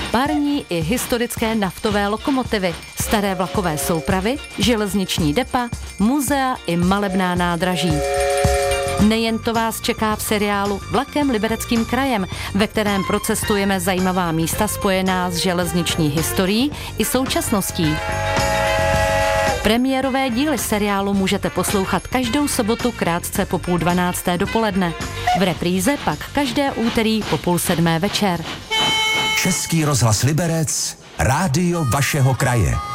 Parní i historické naftové lokomotivy, staré vlakové soupravy, železniční depa, muzea i malebná nádraží. Nejen to vás čeká v seriálu Vlakem Libereckým krajem, ve kterém procestujeme zajímavá místa spojená s železniční historií i současností. Premiérové díly seriálu můžete poslouchat každou sobotu krátce po 11:30 dopoledne. V repríze pak každé úterý po 6:30 večer. Český rozhlas Liberec, rádio vašeho kraje.